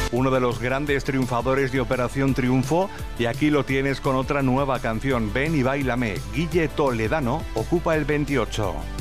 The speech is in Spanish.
uno de los grandes triunfadores de Operación Triunfo, y aquí lo tienes con otra nueva canción, Ven y Báilame. Guille Toledano ocupa el 28.